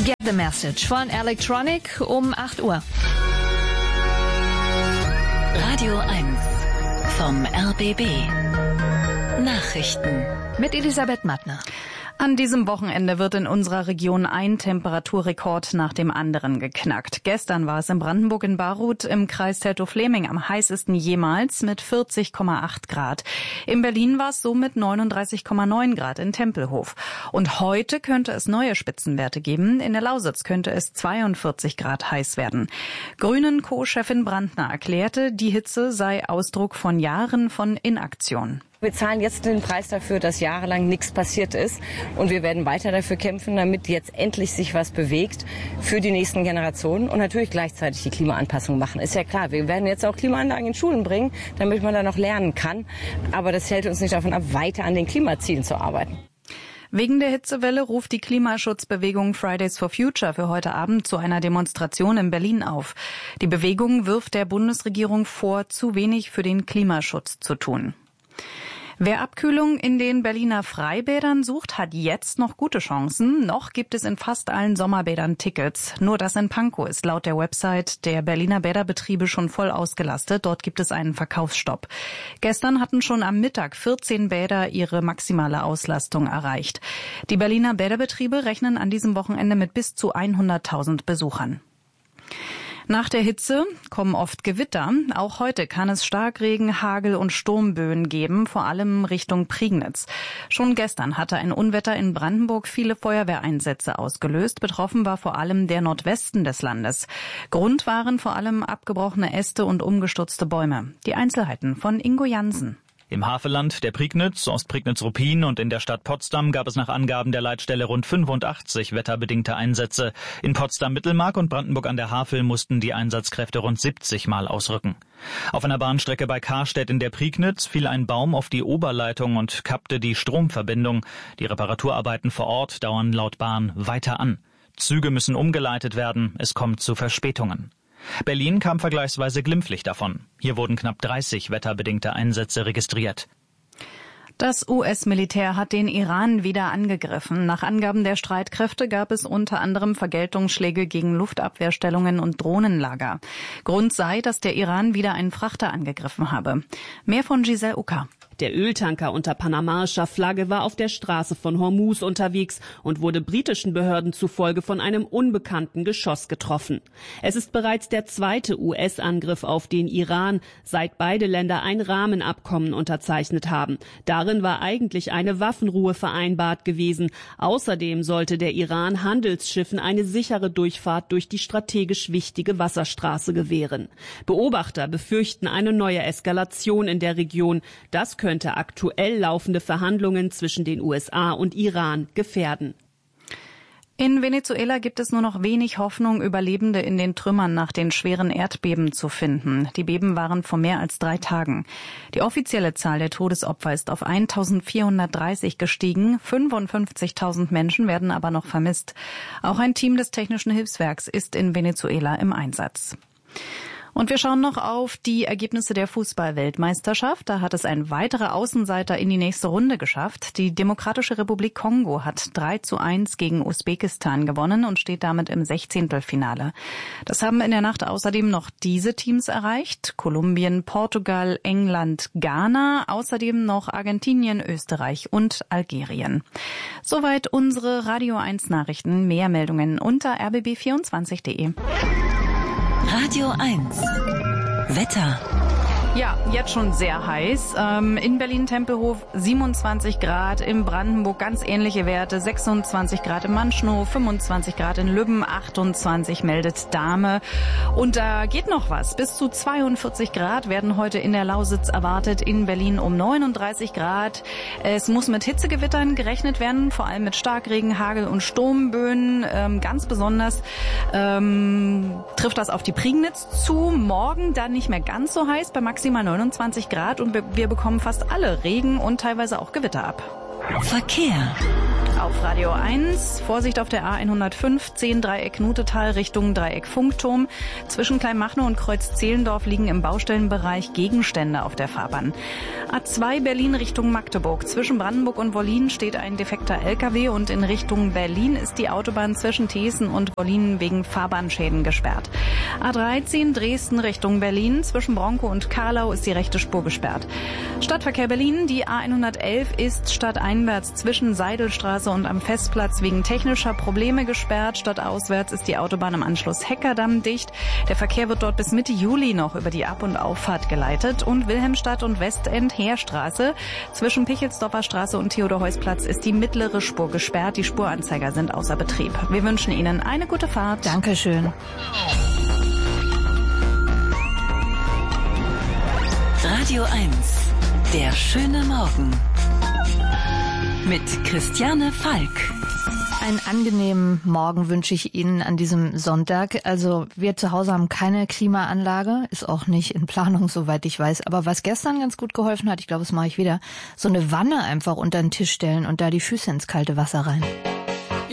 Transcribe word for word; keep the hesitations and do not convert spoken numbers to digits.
Get the Message von Electronic um acht Uhr. Radio eins vom R B B. Nachrichten mit Elisabeth Mattner. An diesem Wochenende wird in unserer Region ein Temperaturrekord nach dem anderen geknackt. Gestern war es in Brandenburg in Baruth im Kreis Teltow-Fläming am heißesten jemals mit vierzig Komma acht Grad. In Berlin war es so mit neununddreißig Komma neun Grad in Tempelhof. Und heute könnte es neue Spitzenwerte geben. In der Lausitz könnte es zweiundvierzig Grad heiß werden. Grünen-Co-Chefin Brandner erklärte, die Hitze sei Ausdruck von Jahren von Inaktion. Wir zahlen jetzt den Preis dafür, dass jahrelang nichts passiert ist. Und wir werden weiter dafür kämpfen, damit jetzt endlich sich was bewegt für die nächsten Generationen und natürlich gleichzeitig die Klimaanpassung machen. Ist ja klar, wir werden jetzt auch Klimaanlagen in Schulen bringen, damit man da noch lernen kann. Aber das hält uns nicht davon ab, weiter an den Klimazielen zu arbeiten. Wegen der Hitzewelle ruft die Klimaschutzbewegung Fridays for Future für heute Abend zu einer Demonstration in Berlin auf. Die Bewegung wirft der Bundesregierung vor, zu wenig für den Klimaschutz zu tun. Wer Abkühlung in den Berliner Freibädern sucht, hat jetzt noch gute Chancen. Noch gibt es in fast allen Sommerbädern Tickets. Nur das in Pankow ist laut der Website der Berliner Bäderbetriebe schon voll ausgelastet. Dort gibt es einen Verkaufsstopp. Gestern hatten schon am Mittag vierzehn Bäder ihre maximale Auslastung erreicht. Die Berliner Bäderbetriebe rechnen an diesem Wochenende mit bis zu hunderttausend Besuchern. Nach der Hitze kommen oft Gewitter. Auch heute kann es Starkregen, Hagel und Sturmböen geben, vor allem Richtung Prignitz. Schon gestern hatte ein Unwetter in Brandenburg viele Feuerwehreinsätze ausgelöst. Betroffen war vor allem der Nordwesten des Landes. Grund waren vor allem abgebrochene Äste und umgestürzte Bäume. Die Einzelheiten von Ingo Jansen. Im Havelland, der Prignitz, Ostprignitz-Ruppin und in der Stadt Potsdam gab es nach Angaben der Leitstelle rund fünfundachtzig wetterbedingte Einsätze. In Potsdam-Mittelmark und Brandenburg an der Havel mussten die Einsatzkräfte rund siebzig Mal ausrücken. Auf einer Bahnstrecke bei Karstedt in der Prignitz fiel ein Baum auf die Oberleitung und kappte die Stromverbindung. Die Reparaturarbeiten vor Ort dauern laut Bahn weiter an. Züge müssen umgeleitet werden, es kommt zu Verspätungen. Berlin kam vergleichsweise glimpflich davon. Hier wurden knapp dreißig wetterbedingte Einsätze registriert. Das U S-Militär hat den Iran wieder angegriffen. Nach Angaben der Streitkräfte gab es unter anderem Vergeltungsschläge gegen Luftabwehrstellungen und Drohnenlager. Grund sei, dass der Iran wieder einen Frachter angegriffen habe. Mehr von Giselle Ucker. Der Öltanker unter panamaischer Flagge war auf der Straße von Hormuz unterwegs und wurde britischen Behörden zufolge von einem unbekannten Geschoss getroffen. Es ist bereits der zweite U S-Angriff auf den Iran, seit beide Länder ein Rahmenabkommen unterzeichnet haben. Darin war eigentlich eine Waffenruhe vereinbart gewesen. Außerdem sollte der Iran Handelsschiffen eine sichere Durchfahrt durch die strategisch wichtige Wasserstraße gewähren. Beobachter befürchten eine neue Eskalation in der Region. Das könnte aktuell laufende Verhandlungen zwischen den U S A und Iran gefährden. In Venezuela gibt es nur noch wenig Hoffnung, Überlebende in den Trümmern nach den schweren Erdbeben zu finden. Die Beben waren vor mehr als drei Tagen. Die offizielle Zahl der Todesopfer ist auf eintausendvierhundertdreißig gestiegen. fünfundfünfzigtausend Menschen werden aber noch vermisst. Auch ein Team des Technischen Hilfswerks ist in Venezuela im Einsatz. Und wir schauen noch auf die Ergebnisse der Fußball-Weltmeisterschaft. Da hat es ein weiterer Außenseiter in die nächste Runde geschafft. Die Demokratische Republik Kongo hat drei zu eins gegen Usbekistan gewonnen und steht damit im Sechzehntelfinale. Das haben in der Nacht außerdem noch diese Teams erreicht: Kolumbien, Portugal, England, Ghana, außerdem noch Argentinien, Österreich und Algerien. Soweit unsere Radio eins Nachrichten. Mehr Meldungen unter r b b vierundzwanzig punkt de. Radio eins Wetter. Ja, jetzt schon sehr heiß. Ähm, in Berlin-Tempelhof siebenundzwanzig Grad, in Brandenburg ganz ähnliche Werte, sechsundzwanzig Grad in Manschnow, fünfundzwanzig Grad in Lübben, achtundzwanzig meldet Dahme. Und da geht noch was. Bis zu zweiundvierzig Grad werden heute in der Lausitz erwartet, in Berlin um neununddreißig Grad. Es muss mit Hitzegewittern gerechnet werden, vor allem mit Starkregen, Hagel und Sturmböen. Ähm, ganz besonders ähm, trifft das auf die Prignitz zu. Morgen dann nicht mehr ganz so heiß, bei maximal neunundzwanzig Grad, und wir bekommen fast alle Regen und teilweise auch Gewitter ab. Verkehr. Auf Radio eins, Vorsicht auf der A hundertfünfzehn, Dreieck Nutetal Richtung Dreieck Funkturm. Zwischen Kleinmachnow und Kreuz Zehlendorf liegen im Baustellenbereich Gegenstände auf der Fahrbahn. A zwei Berlin Richtung Magdeburg. Zwischen Brandenburg und Wollin steht ein defekter L K W und in Richtung Berlin ist die Autobahn zwischen Thesen und Wollin wegen Fahrbahnschäden gesperrt. A dreizehn Dresden Richtung Berlin. Zwischen Bronkow und Karlau ist die rechte Spur gesperrt. Stadtverkehr Berlin, die A hundertelf ist stadteinwärts zwischen Seidelstraße und am Festplatz wegen technischer Probleme gesperrt. Stadtauswärts ist die Autobahn im Anschluss Heckerdamm dicht. Der Verkehr wird dort bis Mitte Juli noch über die Ab- und Auffahrt geleitet. Und Wilhelmstadt und Westend Heerstraße. Zwischen Pichelsdorfer Straße und Theodor-Heuss-Platz ist die mittlere Spur gesperrt. Die Spuranzeiger sind außer Betrieb. Wir wünschen Ihnen eine gute Fahrt. Dankeschön. Radio eins. Der schöne Morgen. Mit Christiane Falk. Einen angenehmen Morgen wünsche ich Ihnen an diesem Sonntag. Also wir zu Hause haben keine Klimaanlage, ist auch nicht in Planung, soweit ich weiß. Aber was gestern ganz gut geholfen hat, ich glaube, das mache ich wieder, so eine Wanne einfach unter den Tisch stellen und da die Füße ins kalte Wasser rein.